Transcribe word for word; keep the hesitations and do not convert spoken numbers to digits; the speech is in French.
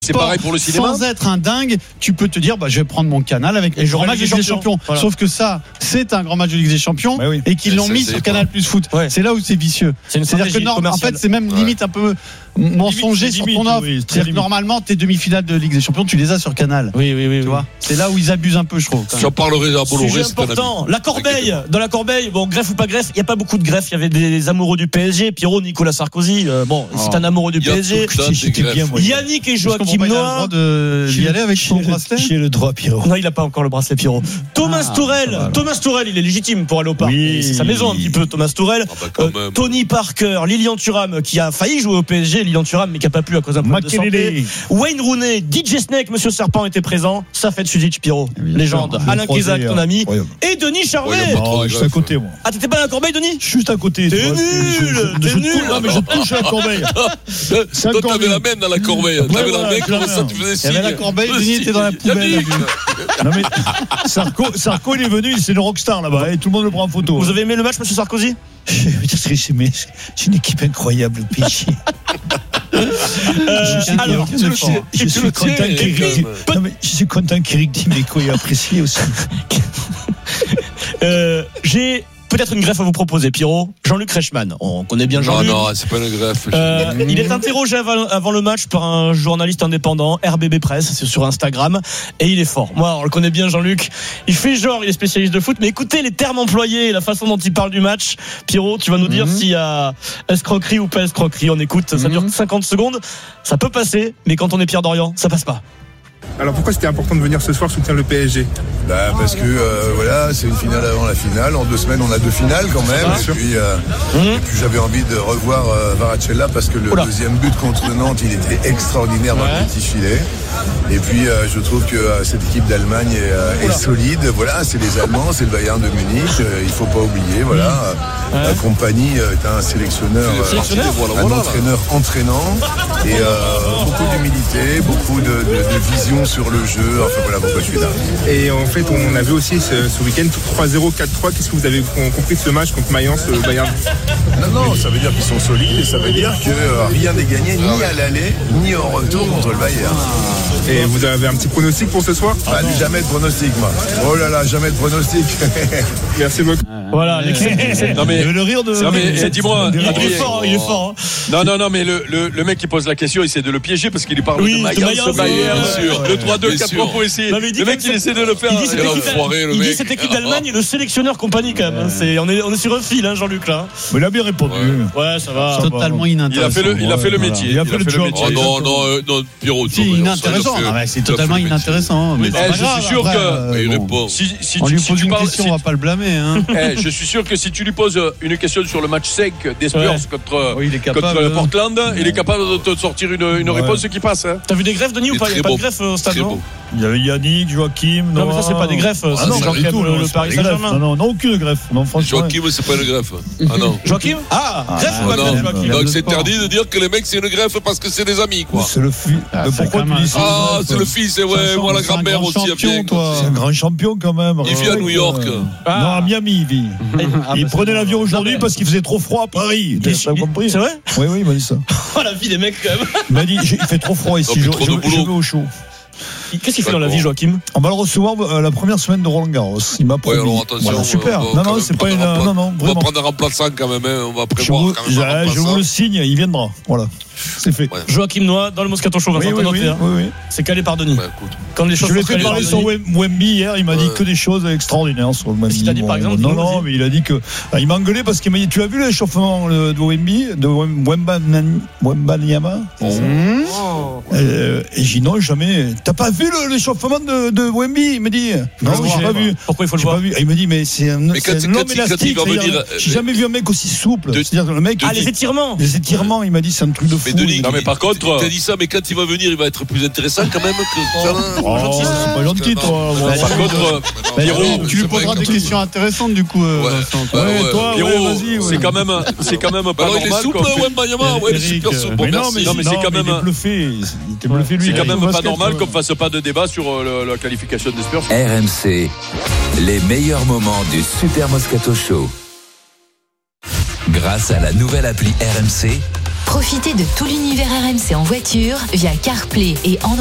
C'est pareil pour le cinéma. Sans être un dingue, tu peux te dire bah je vais prendre mon canal avec et je grand match de Ligue des Champions. Voilà. Sauf que ça, c'est un grand match de Ligue des Champions bah oui. et qu'ils l'ont mis sur Canal Plus Foot. Ouais. C'est là où c'est vicieux. C'est C'est-à-dire que norm- en fait, c'est même ouais. limite un peu mensonger limite, sur ton offre. Oui, c'est-à-dire que normalement, tes demi-finales de Ligue des Champions, tu les as sur Canal. Oui, oui, oui. Tu oui. vois. C'est là où ils abusent un peu, je trouve. J'en parlerai à Bolloré. Sujet important. La Corbeille. Dans la Corbeille, bon, greffe ou pas greffe, il y a pas beaucoup de greffes. Il y avait des amoureux du P S G. Pierrot, Nicolas Sarkozy. Euh, bon, oh. c'est un amoureux du P S G. Bien, moi, Yannick et Joachim Noah. D'y aller avec son bracelet. J'ai le droit, Pierrot. Non, il n'a pas encore le bracelet, Pierrot. Thomas ah, Tourelle. Thomas Tourelle, il est légitime pour aller au parc. Oui. C'est sa maison un petit peu, Thomas Tourelle. Ah bah euh, Tony Parker, Lilian Thuram, qui a failli jouer au P S G, Lilian Thuram, mais qui n'a pas pu à cause d'un problème de santé. Wayne Rooney, D J Snake, Monsieur Serpent était présent. Safet Suzic, Pierrot, légende. Alain Kézak, ton ami. Et Denis Charvet. Oh, je suis à côté, moi. Ah, t'étais pas à la Corbeille, Denis? Juste à côté. T'es nul. T'es nul. Non, mais je touche à la Corbeille. Toi, t'avais la main dans la Corbeille. T'avais la main comme ça, tu faisais signe. Il y avait la Corbeille, Denis était dans la poubelle. Non mais Sarko, Sarko il est venu, c'est le rockstar là-bas et tout le monde le prend en photo. Vous avez aimé le match, Monsieur Sarkozy? C'est une équipe incroyable, le P S G. Euh, alors, je, je, suis, je suis content qu'Éric non, mais je suis content qu'Éric Dimeco ait apprécié aussi. euh, j'ai peut-être une greffe à vous proposer, Pierrot. Jean-Luc Reichmann, on connaît bien Jean-Luc. Non, non, c'est pas une greffe. Euh, il est interrogé avant, avant le match par un journaliste indépendant, R B B Presse, c'est sur Instagram, et il est fort. Moi, on le connaît bien, Jean-Luc. Il fait genre, il est spécialiste de foot, mais écoutez les termes employés, la façon dont il parle du match. Pierrot, tu vas nous dire mm-hmm. s'il y a escroquerie ou pas escroquerie. On écoute, ça mm-hmm. dure cinquante secondes, ça peut passer, mais quand on est Pierre Dorian, ça passe pas. Alors pourquoi c'était important de venir ce soir soutenir le P S G? Bah parce que euh, voilà, c'est une finale avant la finale. En deux semaines, on a deux finales quand même. Ah, et, puis, euh, mmh. et puis j'avais envie de revoir euh, Varacella parce que le Oula. deuxième but contre Nantes, il était extraordinaire dans ouais. le petit filet. Et puis euh, je trouve que euh, cette équipe d'Allemagne est, euh, est solide. Voilà, c'est les Allemands, c'est le Bayern de Munich. Euh, il faut pas oublier. Voilà, mmh. ouais. la compagnie est un sélectionneur, euh, sélectionneur un voilà, entraîneur voilà. entraînant et euh, beaucoup d'humilité, beaucoup de, de, de vision sur le jeu. Enfin voilà pourquoi je suis là. Et en fait, on a vu aussi ce, ce week-end trois zéro, quatre trois. Qu'est-ce que vous avez compris de ce match contre Mayence, le Bayern? Non, non, ça veut dire qu'ils sont solides et ça veut dire que euh, rien n'est gagné ni à l'aller ni au retour contre le Bayern. Et vous avez un petit pronostic pour ce soir? Ah, jamais de pronostic, moi. Oh là là, jamais de pronostic. Merci beaucoup. Voilà, non mais le rire de. Non mais dis-moi, il est fort, il est fort. Non non non, mais le, le le mec qui pose la question, il essaie de le piéger parce qu'il lui parle oui, de Mayence, Bayern, sûr. Le trois deux quatre trois pour essayer. Le mec il essaie de le faire. Il dit cette équipe, il dit cette équipe d'Allemagne et le sélectionneur compagnie quand même. C'est on est on est sur un fil, hein, Jean-Luc là. Mais il a bien répondu. Ouais, ça va. Totalement inintéressant. Il a fait le il a fait le métier. Il a fait le job. Oh non non non, Pierrot. C'est inintéressant. C'est totalement inintéressant. Mais je suis sûr que il répond. Si si on lui pose une question, on va pas le blâmer. Je suis sûr que si tu lui poses une question sur le match cinq des Spurs contre contre Portland, il est capable de te sortir une une réponse qui passe. T'as vu des greffes, Denis, ou pas? Il n'y a pas de greffe au stade, non? Il y avait Yannick, Joachim. Non, mais ça, c'est pas des greffes. Ah non, c'est tout, le, le Paris Saint-Germain. Non, non, non, aucune greffe. Non, franchement. Joachim, c'est pas une greffe. Ah non. Joachim? Ah, ah greffe ou pas greffe, Joachim? Donc c'est interdit de dire que les mecs, c'est une greffe parce que c'est des amis, quoi. C'est le fils. Ah, pourquoi tu dis ça? Ah, c'est le fils, c'est ouais. Moi, la grand-mère aussi, a bien. C'est un grand champion, quand même. Il vit à New York. Non, à Miami, il vit. Il prenait l'avion aujourd'hui parce qu'il faisait trop froid à Paris. T'as compris? C'est vrai? Oui, oui, il m'a dit ça. Oh, la vie des mecs, quand même. Il m'a dit, il fait trop froid ici, je vais au chaud. Qu'est-ce qu'il fait dans la vie, Joachim? On va le recevoir euh, la première semaine de Roland Garros. Il m'a promis. Ouais, alors attention, voilà, super. On non, non, c'est pas une. Non, non, on va prendre un remplaçant quand même. Hein. On va prévoir. Je vous, quand même je, je vous le signe, il viendra. Voilà. C'est fait. Ouais. Joachim Noah dans le Moscato Show. Oui, oui, oui, oui, oui. C'est calé par Denis. Bah, quand les choses je l'ai fait parler sur Wemby hier. Il m'a dit ouais. que des choses extraordinaires sur le Wemby. Qu'est-ce qu'il a dit par exemple? Non, non, mais il a dit que. Il m'a engueulé parce qu'il m'a dit tu as vu l'échauffement de Wemby, de Wembanyama? Et j'ai dit non, jamais. T'as pas vu l'échauffement de Wemby? Il me dit non, j'ai pas vu. Pourquoi il faut le voir? Il me dit mais c'est un homme élastique. J'ai jamais vu un mec aussi souple. C'est-à-dire le mec. Ah, les étirements. Les étirements, il m'a dit c'est un truc de fou. Mais Denis, non mais par contre, tu as dit ça, mais quand il va venir, il va être plus intéressant quand même que. Oh, gentil, c'est pas gentil, toi. Par contre, Pierrot, tu lui poseras des questions intéressantes du coup. Ouais, toi, vas-y. C'est quand même, c'est quand même pas normal. Il est souple, Wembanyama, ouais, il est super souple. Mais non, mais c'est quand même. Il est bluffé. Il était bluffé lui. C'est quand même pas normal qu'on fasse pas de débat sur la qualification des Spurs. R M C, les meilleurs moments du Super Moscato Show. Grâce à la nouvelle appli R M C, Profitez de tout l'univers R M C en voiture via CarPlay et Android.